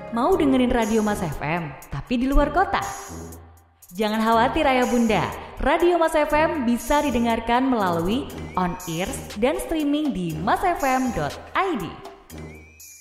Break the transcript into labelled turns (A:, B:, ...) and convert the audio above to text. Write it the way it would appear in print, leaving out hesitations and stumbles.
A: Mau dengerin Radio Mas FM, tapi di luar kota? Jangan khawatir ayah bunda, Radio Mas FM bisa didengarkan melalui on-air dan streaming di masfm.id.